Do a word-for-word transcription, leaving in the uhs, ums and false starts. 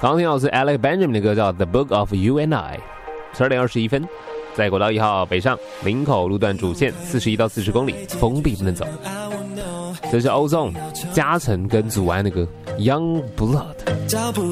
刚刚听到是 Alex Benjamin 的歌叫 The Book of You and I。 十二点二十一分，在国道一号北上林口路段主线四十一到四十公里封闭不能走。这是欧纵、嘉诚跟祖安的歌 Young Blood。